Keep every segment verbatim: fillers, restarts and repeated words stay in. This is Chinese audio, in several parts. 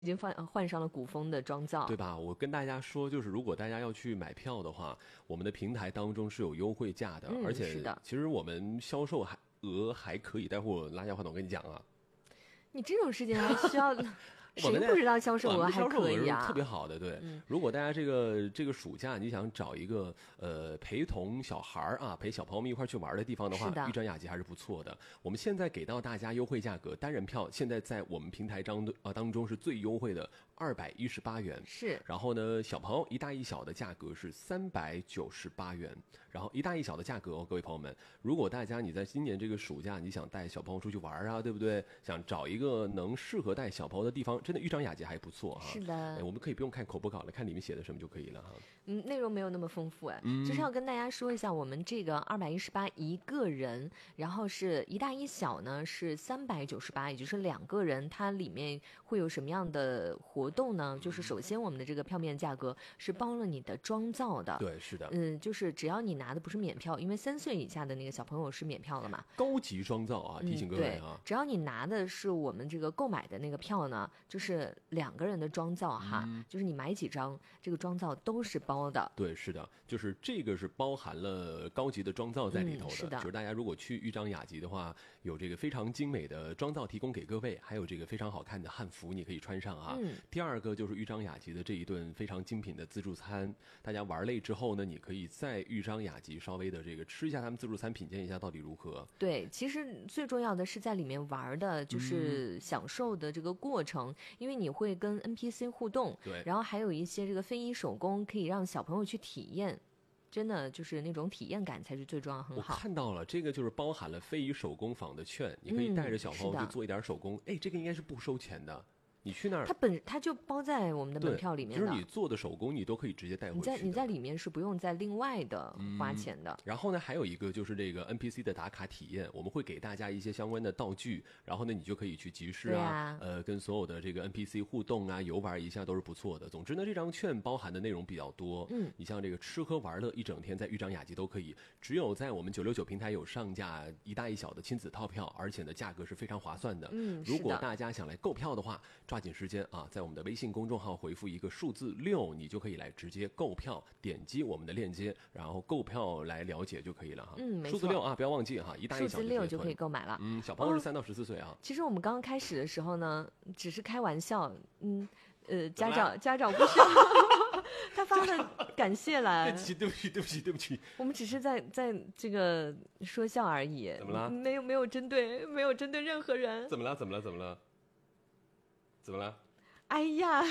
已经换换上了古风的妆造， 对吧？我跟大家说，就是如果大家要去买票的话，我们的平台当中是有优惠价的， 嗯、 而且是的其实我们销售还额还可以。待会儿我拉下话筒跟你讲啊。 你这种事情还需要谁不知道销售额还可以啊？ 特别好的，对。 嗯、 如果大家这个这个暑假你想找一个呃陪同小孩啊、陪小朋友们一块去玩的地方的话，豫章雅集还是不错的。我们现在给到大家优惠价格，单人票现在在我们平台当呃当中是最优惠的。二百一十八元是， 然后呢，小朋友一大一小的价格是三百九十八元，然后一大一小的价格哦，各位朋友们，如果大家你在今年这个暑假你想带小朋友出去玩啊，对不对？想找一个能适合带小朋友的地方，真的豫章雅集还不错哈。 是的、 哎，我们可以不用看口播稿了，看里面写的什么就可以了哈。 嗯，内容没有那么丰富哎， 嗯、 就是要跟大家说一下，我们这个二百一十八一个人，然后是一大一小呢是三百九十八，也就是两个人，它里面会有什么样的活动呢？就是首先我们的这个票面价格是包了你的妆造的， 对，是的， 嗯，就是只要你拿的不是免票，因为三岁以下的那个小朋友是免票了嘛， 高级妆造啊，提醒各位啊、 嗯，只要你拿的是我们这个购买的那个票呢，就是两个人的妆造哈， 嗯、 就是你买几张，这个妆造都是包的。 对，是的，就是这个是包含了高级的妆造在里头的， 嗯、是的， 就是大家如果去豫章雅集的话，有这个非常精美的妆造提供给各位，还有这个非常好看的汉服你可以穿上啊。 嗯、 第二个就是豫章雅集的这一顿非常精品的自助餐，大家玩累之后呢，你可以在豫章雅集稍微的这个吃一下他们自助餐，品鉴一下到底如何。 对，其实最重要的是在里面玩的，就是享受的这个过程，嗯、因为你会跟 N P C 互动， 对， 然后还有一些这个非遗手工可以让小朋友去体验。真的就是那种体验感才是最重要，很好。 我看到了，这个就是包含了非遗手工坊的券，你可以带着小朋友去做一点手工。哎、嗯，这个应该是不收钱的。你去那儿， 它本它就包在我们的门票里面的， 就是你做的手工，你都可以直接带回去。 你在你在里面是不用再另外的花钱的、 嗯。然后呢，还有一个就是这个 N P C 的打卡体验，我们会给大家一些相关的道具，然后呢，你就可以去集市啊， 啊呃，跟所有的这个 N P C 互动啊，游玩一下都是不错的。总之呢，这张券包含的内容比较多。 嗯， 你像这个吃喝玩乐一整天，在豫章雅集都可以。只有在我们九六九平台有上架一大一小的亲子套票，而且呢，价格是非常划算的。 嗯， 如果大家想来购票的话，抓紧时间啊！在我们的微信公众号回复一个数字六，你就可以来直接购票，点击我们的链接，然后购票来了解就可以了哈。 嗯，没错。 数字六啊，不要忘记哈，一大一小数字六就可以购买了。 嗯，小朋友是三到十四岁啊、哦。 其实我们刚刚开始的时候呢，只是开玩笑，嗯，呃，家长家长不是他发了感谢来。 对不起，对不起，对不起，对不起。 我们只是在在这个说笑而已。 怎么了？ 没有没有针对没有针对任何人。 怎么了？怎么了？怎么了？怎么了？ 哎呀，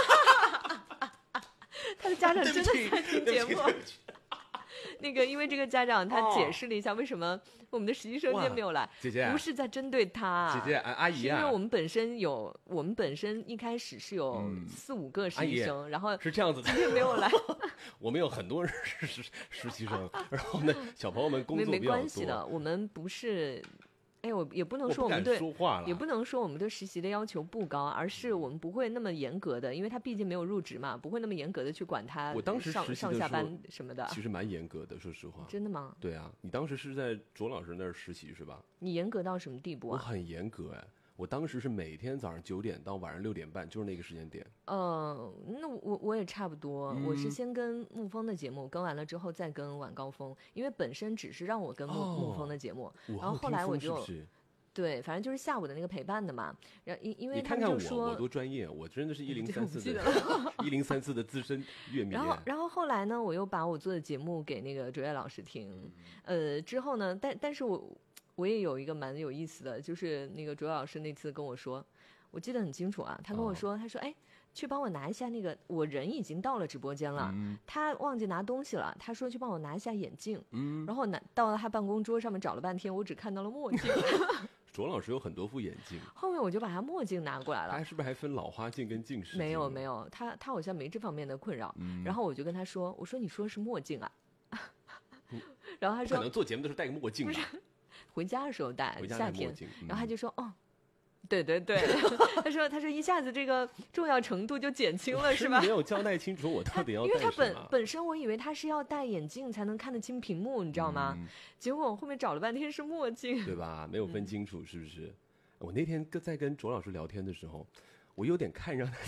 他的家长真的在听节目。那个，因为这个家长他解释了一下为什么我们的实习生今天没有来， 姐姐不是在针对他， 姐姐阿姨啊， 是因为我们本身有，我们本身一开始是有四五个实习生， 嗯、 然后是这样子的， 今天没有来。 我们有很多人是实实习生，然后呢，小朋友们工作没没关系的，我们不是。哎，我也不能说我们对，也不能说我们对实习的要求不高，而是我们不会那么严格的，因为他毕竟没有入职嘛，不会那么严格的去管他。 我当时上上下班什么的， 其实蛮严格的，说实话。 真的吗？ 对啊，你当时是在卓老师那儿实习是吧？ 你严格到什么地步啊？ 我很严格哎。我当时是每天早上九点到晚上六点半，就是那个时间点。 呃，那我我也差不多、嗯，我是先跟沐风的节目跟完了之后再跟晚高峰，因为本身只是让我跟沐沐风的节目，然后后来我就。 是是对，反正就是下午的那个陪伴的嘛。然后因因为他们就说，你看看我，我多专业，我真的是一零三四的一零三四的资深乐迷。 然后，然后后来呢，我又把我做的节目给那个卓越老师听。嗯、呃，之后呢，但但是我我也有一个蛮有意思的，就是那个卓越老师那次跟我说，我记得很清楚啊，他跟我说，哦、他说，哎。去帮我拿一下那个，我人已经到了直播间了，嗯、他忘记拿东西了。他说去帮我拿一下眼镜，嗯、然后拿到了他办公桌上面找了半天，我只看到了墨镜。 卓老师有很多副眼镜， 后面我就把他墨镜拿过来了。 他是不是还分老花镜跟近视镜？ 没有没有，他他好像没这方面的困扰。嗯、然后我就跟他说：“我说你说是墨镜啊？” 嗯、 然后他说：“ 可能做节目的时候戴个墨镜吧。” 回家的时候戴，夏天。 嗯、 然后他就说：“哦。”对对对，他说他说一下子这个重要程度就减轻了，是吧？ 没有交代清楚我到底要戴什么。 因为他本本身我以为他是要戴眼镜才能看得清屏幕，你知道吗？嗯、结果我后面找了半天是墨镜， 对吧？没有分清楚是不是？嗯、我那天跟在跟卓老师聊天的时候， 我有点看上